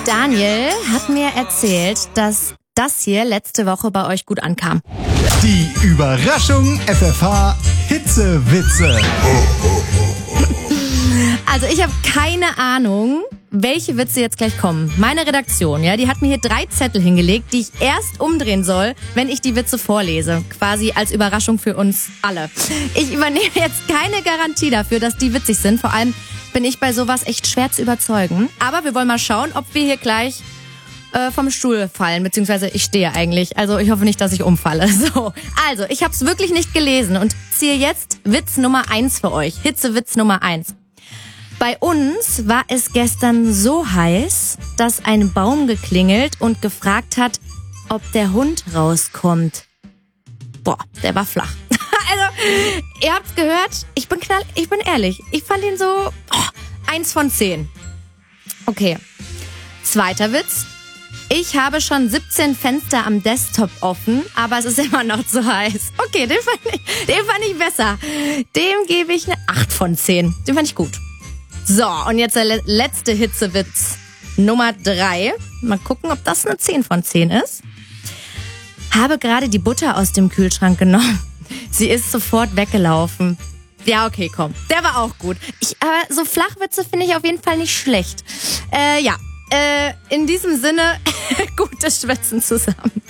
Daniel hat mir erzählt, dass das hier letzte Woche bei euch gut ankam. Die Überraschung FFH Hitzewitze. Also ich habe keine Ahnung, welche Witze jetzt gleich kommen. Meine Redaktion, die hat mir hier 3 Zettel hingelegt, die ich erst umdrehen soll, wenn ich die Witze vorlese. Quasi als Überraschung für uns alle. Ich übernehme jetzt keine Garantie dafür, dass die witzig sind. Vor allem bin ich bei sowas echt schwer zu überzeugen. Aber wir wollen mal schauen, ob wir hier gleich vom Stuhl fallen, beziehungsweise ich stehe eigentlich. Also ich hoffe nicht, dass ich umfalle. So, also ich habe es wirklich nicht gelesen und ziehe jetzt Witz Nummer 1 für euch. Hitzewitz Nummer 1. Bei uns war es gestern so heiß, dass ein Baum geklingelt und gefragt hat, ob der Hund rauskommt. Boah, der war flach. Also, ihr habt's gehört, ich bin ehrlich. Ich fand ihn so 1 von 10. Okay, zweiter Witz. Ich habe schon 17 Fenster am Desktop offen, aber es ist immer noch zu heiß. Okay, den fand ich besser. Dem gebe ich eine 8 von 10. Den fand ich gut. So, und jetzt der letzte Hitzewitz. Nummer 3. Mal gucken, ob das eine 10 von 10 ist. Habe gerade die Butter aus dem Kühlschrank genommen. Sie ist sofort weggelaufen. Ja, okay, komm. Der war auch gut. Aber so Flachwitze finde ich auf jeden Fall nicht schlecht. In diesem Sinne, gutes Schwitzen zusammen.